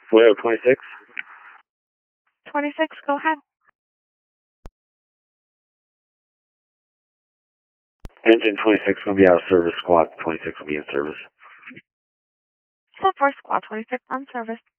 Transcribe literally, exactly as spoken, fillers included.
Toyota twenty-six. twenty-six, go ahead. Engine twenty-six will be out of service. Squad twenty-six will be in service. So for squad twenty-six on service.